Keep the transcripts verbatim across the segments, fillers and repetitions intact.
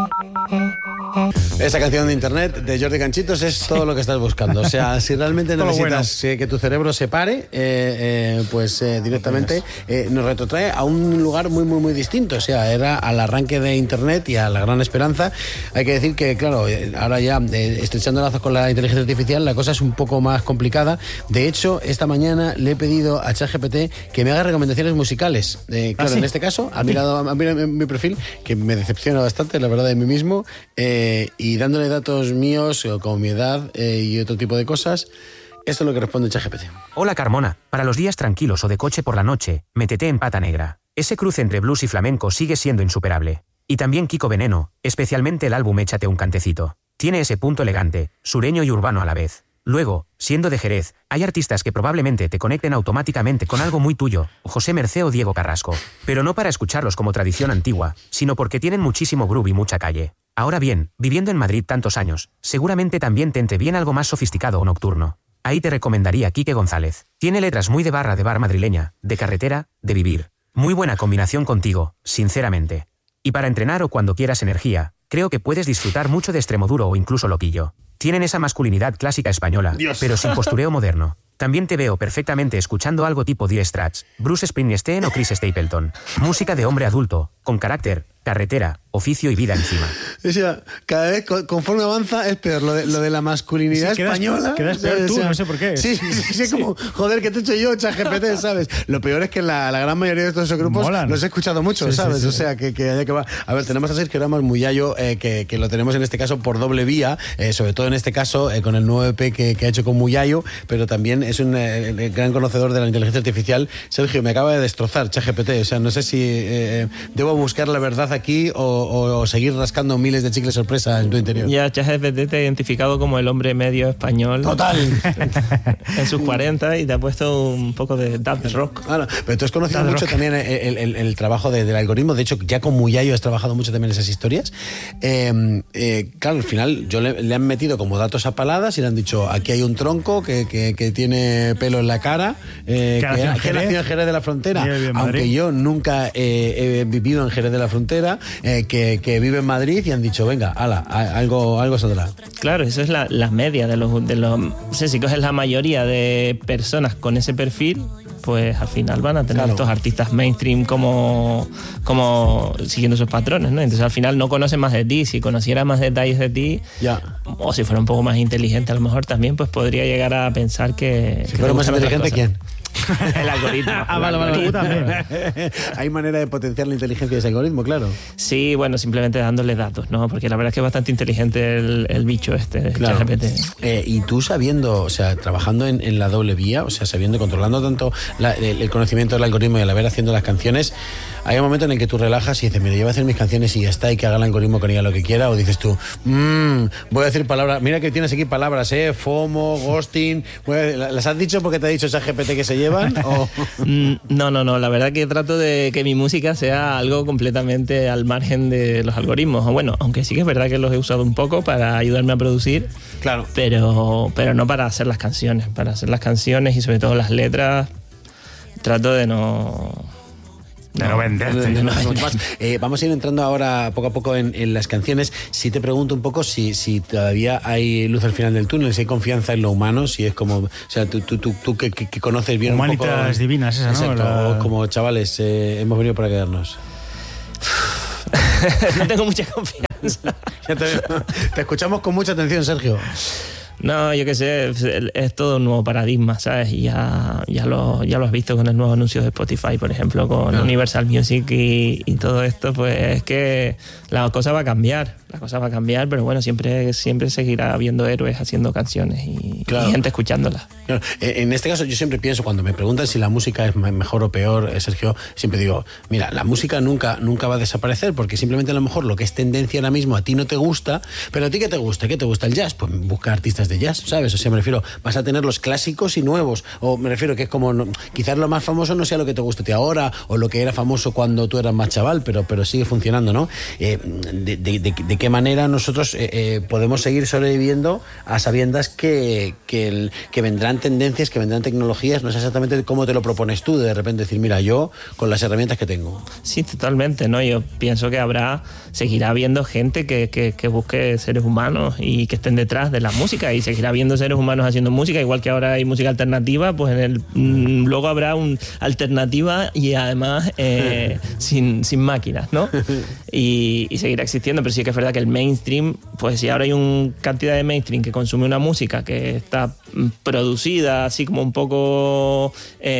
Esa canción de internet de Jordi Canchitos es todo lo que estás buscando. O sea, si realmente necesitas bueno. que tu cerebro se pare, eh, eh, pues eh, directamente eh, nos retrotrae a un lugar muy, muy, muy distinto. O sea, era al arranque de internet y a la gran esperanza. Hay que decir que, claro, ahora ya eh, estrechando lazos con la inteligencia artificial, la cosa es un poco más complicada. De hecho, esta mañana le he pedido a ChatGPT que me haga recomendaciones musicales. Eh, claro, ¿Ah, sí? En este caso, ha mirado a mi, mi perfil, que me decepciona bastante, la verdad, de mí mismo, eh, y dándole datos míos, como mi edad eh, y otro tipo de cosas. Esto es lo que responde ChatGPT. Hola Carmona, para los días tranquilos o de coche por la noche, métete en Pata Negra. Ese cruce entre blues y flamenco sigue siendo insuperable. Y también Kiko Veneno, especialmente el álbum Échate un cantecito. Tiene ese punto elegante, sureño y urbano a la vez. Luego, siendo de Jerez, hay artistas que probablemente te conecten automáticamente con algo muy tuyo, José Mercé o Diego Carrasco. Pero no para escucharlos como tradición antigua, sino porque tienen muchísimo groove y mucha calle. Ahora bien, viviendo en Madrid tantos años, seguramente también te entre bien algo más sofisticado o nocturno. Ahí te recomendaría Quique González. Tiene letras muy de barra de bar madrileña, de carretera, de vivir. Muy buena combinación contigo, sinceramente. Y para entrenar o cuando quieras energía, creo que puedes disfrutar mucho de Extremoduro o incluso Loquillo. Tienen esa masculinidad clásica española, Dios. Pero sin postureo moderno. También te veo perfectamente escuchando algo tipo Dire Straits, Bruce Springsteen o Chris Stapleton. Música de hombre adulto, con carácter, carretera, oficio y vida encima. O sea, cada vez conforme avanza es peor lo de, lo de la masculinidad sí, quedas, española. Quedas peor tú, o sea, no sé por qué. Sí, sí, sí, sí, como, joder, ¿qué te he hecho yo, ChatGPT, sabes? Lo peor es que la, la gran mayoría de estos grupos Molan. los he escuchado mucho, sí, ¿sabes? Sí, sí. O sea, que, que, que va. A ver, tenemos a Sergio Ramos Muyayo, eh, que, que lo tenemos en este caso por doble vía, eh, sobre todo en este caso eh, con el nuevo E P que, que ha hecho con Muyayo, pero también es un eh, gran conocedor de la inteligencia artificial. Sergio, me acaba de destrozar ChatGPT, o sea, no sé si eh, debo buscar la verdad aquí o, o, o seguir rascando miles de chicles sorpresa en tu interior. Ya ChatGPT te ha identificado como el hombre medio español. Total. En sus cuarenta y te ha puesto un poco de dub rock. Claro, pero tú has conocido dub mucho rock. también el, el, el trabajo de, del algoritmo. De hecho, ya con Muyayo has trabajado mucho también esas historias. Eh, eh, claro, al final yo le, le han metido como datos a paladas y le han dicho, aquí hay un tronco que, que, que tiene pelo en la cara, eh, que, que, que nació en Jerez de la Frontera, bien, aunque yo nunca eh, he vivido en Jerez de la Frontera, eh, que, que vive en Madrid, y han dicho, venga, ala, algo, algo saldrá. Claro, eso es la, la media de los, de los... No sé, si coges la mayoría de personas con ese perfil, pues al final van a tener claro. estos artistas mainstream como, como siguiendo sus patrones, ¿no? Entonces al final no conocen más de ti. Si conociera más detalles de ti, ya. o si fuera un poco más inteligente a lo mejor también, pues podría llegar a pensar que... Si fuera más inteligente, ¿quién? El algoritmo. Ah, vale, vale, tú también. Hay manera de potenciar la inteligencia de ese algoritmo, claro. Sí, bueno, simplemente dándole datos, ¿no? Porque la verdad es que es bastante inteligente el, el bicho este, claro. ChatGPT. Eh, y tú sabiendo, o sea, trabajando en, en la doble vía, o sea, sabiendo, controlando tanto la, el, el conocimiento del algoritmo y a la vez haciendo las canciones, hay un momento en el que tú relajas y dices, mira, yo voy a hacer mis canciones y ya está, y que haga el algoritmo con ella lo que quiera, o dices tú, mmm, voy a decir palabras, mira que tienes aquí palabras, ¿eh? FOMO, ghosting, ¿las has dicho porque te ha dicho ChatGPT que se llevan? ¿O? No, no, no, la verdad que trato de que mi música sea algo completamente al margen de los algoritmos. Bueno, aunque sí que es verdad que los he usado un poco para ayudarme a producir, claro, pero, pero no para hacer las canciones. Para hacer las canciones y sobre todo las letras, trato de no... De no venderte. No, no, no, más. Eh, vamos a ir entrando ahora poco a poco en, en las canciones. Si te pregunto un poco si, si todavía hay luz al final del túnel, si hay confianza en lo humano, si es como, o sea, tú, tú, tú, tú que, que, que conoces bien Humanitas un poco... divinas, esa, exacto, ¿no? La... Como chavales, eh, hemos venido para quedarnos. No tengo mucha confianza. Ya te, te escuchamos con mucha atención, Sergio. No, yo qué sé, es todo un nuevo paradigma, ¿sabes? Y ya, ya, lo, ya lo has visto con el nuevo anuncio de Spotify, por ejemplo, con no. Universal Music y, y todo esto, pues es que la cosa va a cambiar, la cosa va a cambiar, pero bueno, siempre, siempre seguirá habiendo héroes haciendo canciones y, claro. y gente escuchándolas. Claro. En este caso yo siempre pienso, cuando me preguntan si la música es mejor o peor, Sergio, siempre digo, mira, la música nunca, nunca va a desaparecer, porque simplemente a lo mejor lo que es tendencia ahora mismo a ti no te gusta, pero a ti ¿qué te gusta? ¿Qué te gusta el jazz? Pues busca artistas de de jazz, ¿sabes? O sea, me refiero, vas a tener los clásicos y nuevos, o me refiero que es como, no, quizás lo más famoso no sea lo que te gusta a ti ahora, o lo que era famoso cuando tú eras más chaval, pero, pero sigue funcionando, ¿no? Eh, de, de, de, de qué manera nosotros eh, eh, podemos seguir sobreviviendo a sabiendas que, que, el, que vendrán tendencias, que vendrán tecnologías, no sé exactamente cómo te lo propones tú, de repente decir, mira, yo con las herramientas que tengo. Sí, totalmente, ¿no? Yo pienso que habrá, seguirá habiendo gente que, que, que busque seres humanos y que estén detrás de la música, y seguirá habiendo seres humanos haciendo música, igual que ahora hay música alternativa, pues en el mmm, luego habrá un alternativa y además eh, sin, sin máquinas, ¿no? Y, y seguirá existiendo, pero sí que es verdad que el mainstream, pues si ahora hay una cantidad de mainstream que consume una música que está producida así como un poco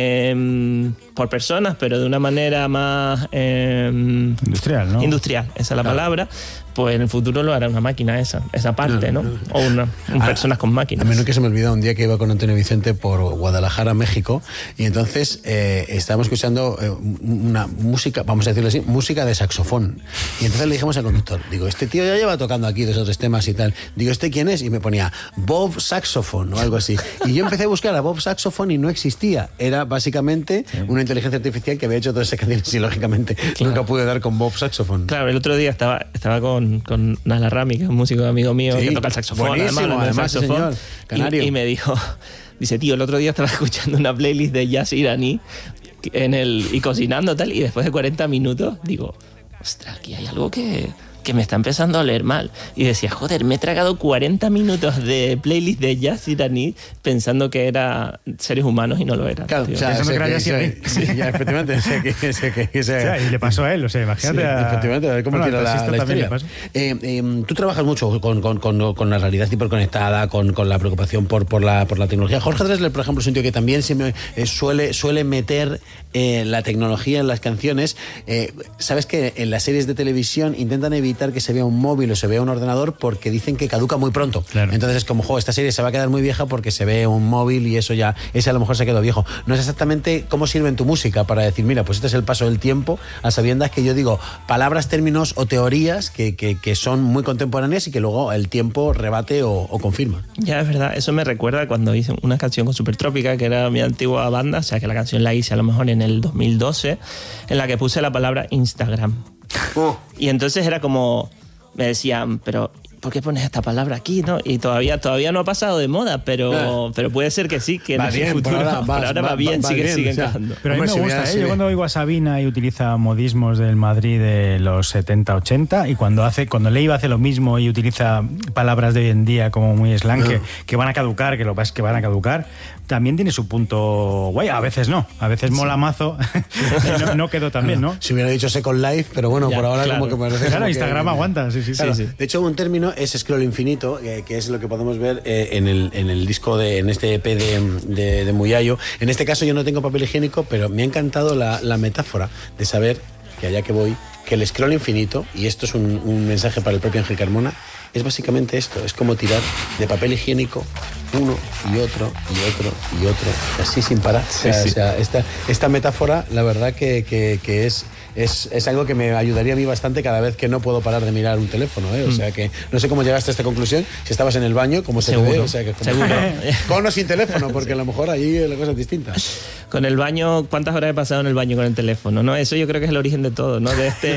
eh, por personas, pero de una manera más eh, industrial, ¿no? Industrial, esa es la claro. palabra. Pues en el futuro lo hará una máquina esa, esa parte, ¿no? O una, un personas con máquinas. A menos que se me olvidó un día que iba con Antonio Vicente por Guadalajara, México, y entonces eh, estábamos escuchando eh, una música, vamos a decirlo así, música de saxofón. Y entonces le dijimos al conductor, digo, este tío ya lleva tocando aquí dos o tres temas y tal. Digo, ¿este quién es? Y me ponía Bob Saxophone o algo así. Y yo empecé a buscar a Bob Saxophone y no existía. Era básicamente sí. una inteligencia artificial que había hecho todas esas canciones y lógicamente claro. nunca pude dar con Bob Saxophone. Claro, el otro día estaba, estaba con con Nala Rami, que es un músico amigo mío sí, que toca el saxofón, además, además, el saxofón, señor, canario. Y, y me dijo, dice, tío, el otro día estaba escuchando una playlist de jazz iraní en el, y cocinando tal, y después de cuarenta minutos digo, ostras, aquí hay algo que, que me está empezando a leer mal. Y decía, joder, me he tragado cuarenta minutos de playlist de jazz iraní pensando que era seres humanos y no lo eran. Claro, o sea, pensando que era jazz iraní. Sí, ya, efectivamente. Ese, ese, ese, ese, o sea, y le pasó a él, o sea, imagínate. Sí, a... efectivamente, a ver cómo bueno, tira la, la historia. Eh, eh, tú trabajas mucho con, con, con, con la realidad hiperconectada, con, con la preocupación por, por, la, por la tecnología. Jorge Drexler, por ejemplo, es un tío que también siempre, eh, suele, suele meter eh, la tecnología en las canciones. Eh, Sabes que en las series de televisión intentan evitar que se vea un móvil o se vea un ordenador porque dicen que caduca muy pronto. Claro. Entonces es como, jo, esta serie se va a quedar muy vieja porque se ve un móvil y eso ya, ese a lo mejor se quedó viejo. No es exactamente cómo sirve en tu música para decir, mira, pues este es el paso del tiempo, a sabiendas que yo digo palabras, términos o teorías que, que, que son muy contemporáneas y que luego el tiempo rebate o, o confirma. Ya, es verdad, eso me recuerda cuando hice una canción con Supertrópica, que era mi antigua banda, o sea que la canción la hice a lo mejor en el dos mil doce, en la que puse la palabra Instagram. Oh. Y entonces era como, me decían, pero ¿por qué pones esta palabra aquí? ¿No? Y todavía, todavía no ha pasado de moda, pero, eh. pero puede ser que sí, que va en bien, el futuro, por ahora, por ahora va, va bien, va sigue, bien, sigue encajando. Pero a mí me gusta, ¿eh? Yo cuando oigo a Sabina y utiliza modismos del Madrid de los setenta ochenta, y cuando hace cuando Leiva hace lo mismo y utiliza palabras de hoy en día como muy slang, no. que, que van a caducar, que lo que pasa es que van a caducar, también tiene su punto guay, a veces no, a veces sí. mola mazo, no, no quedó tan bien, ¿no? Si hubiera dicho Second Life, pero bueno, ya, por ahora claro. como que me parece... Claro, Instagram que, aguanta, sí, sí, claro. sí, sí. De hecho, un término es scroll infinito, eh, que es lo que podemos ver eh, en, el, en el disco, de, en este E P de, de, de Muyayo. En este caso yo no tengo papel higiénico, pero me ha encantado la, la metáfora de saber, que allá que voy, que el scroll infinito, y esto es un, un mensaje para el propio Ángel Carmona, es básicamente esto, es como tirar de papel higiénico uno y otro y otro y otro, así sin parar. Sí, o sea, sí. O sea, esta, esta metáfora, la verdad que, que, que es, es, es algo que me ayudaría a mí bastante cada vez que no puedo parar de mirar un teléfono, ¿eh? O sea que no sé cómo llegaste a esta conclusión, si estabas en el baño, cómo se Seguro. te ve, o sea que como, Seguro. Con o sin teléfono, porque a lo mejor allí la cosa es distinta. Con el baño, ¿cuántas horas he pasado en el baño con el teléfono? ¿No? Eso yo creo que es el origen de todo, ¿no? De este,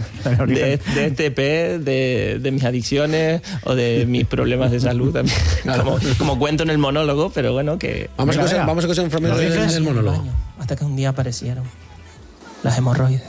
de, de este E P, de, de mis adicciones o de mis problemas de salud también. Como, como cuento en el monólogo, pero bueno, que... Vamos a coser, vamos a coser un fragmento del, del monólogo. Hasta que un día aparecieron las hemorroides.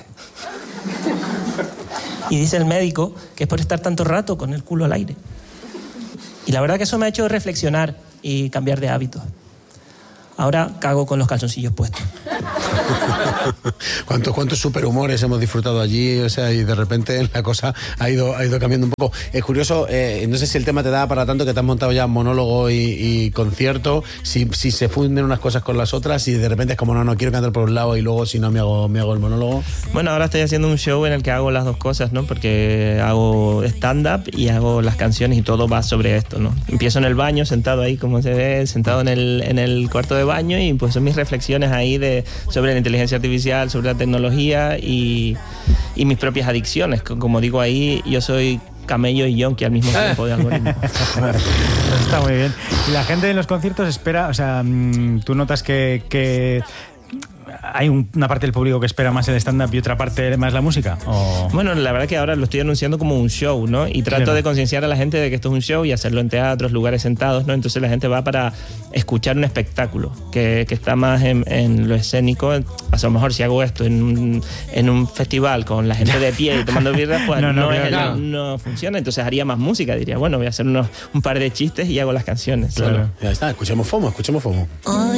Y dice el médico que es por estar tanto rato con el culo al aire. Y la verdad que eso me ha hecho reflexionar y cambiar de hábitos. Ahora cago con los calzoncillos puestos. ¿Cuántos, cuántos superhumores hemos disfrutado allí? O sea, y de repente la cosa ha ido, ha ido cambiando un poco. Es curioso, eh, no sé si el tema te da para tanto que te has montado ya monólogo y, y concierto, si, si se funden unas cosas con las otras y de repente es como, no, no, quiero cantar por un lado y luego si no me hago, me hago el monólogo. Bueno, ahora estoy haciendo un show en el que hago las dos cosas, ¿no? Porque hago stand-up y hago las canciones y todo va sobre esto, ¿no? Empiezo en el baño, sentado ahí, como se ve, sentado en el, en el cuarto de baño, y pues son mis reflexiones ahí de, sobre la inteligencia artificial, sobre la tecnología y, y mis propias adicciones. Como digo ahí, yo soy camello y yonki al mismo tiempo de algoritmo. Está muy bien. Y la gente en los conciertos espera, o sea, tú notas que, que hay una parte del público que espera más el stand-up y otra parte más la música, ¿o? Bueno, la verdad que ahora lo estoy anunciando como un show, ¿no? Y trato claro. de concienciar a la gente de que esto es un show y hacerlo en teatros, lugares sentados, ¿no? Entonces la gente va para escuchar un espectáculo que, que está más en, en lo escénico. O sea, a lo mejor si hago esto en un, en un festival con la gente de pie y tomando birra, pues no, no, no, es claro. el, no funciona. Entonces haría más música, diría, bueno, voy a hacer unos, un par de chistes y hago las canciones. Claro. Solo. Ya está, escuchemos FOMO, escuchemos FOMO.